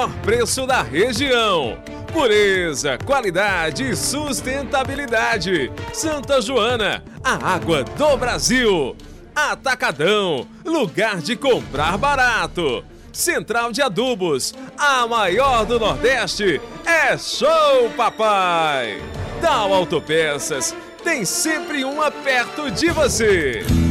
menor preço da região. Pureza, qualidade e sustentabilidade. Santa Joana, a água do Brasil. Atacadão, lugar de comprar barato. Central de Adubos, a maior do Nordeste. É show, papai! Tal Autopeças, tem sempre uma perto de você.